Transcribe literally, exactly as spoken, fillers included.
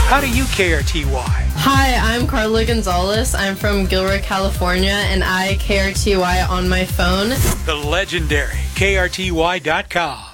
How do you K R T Y? Hi, I'm Carla Gonzalez. I'm from Gilroy, California, and I K R T Y on my phone. The legendary K R T Y dot com.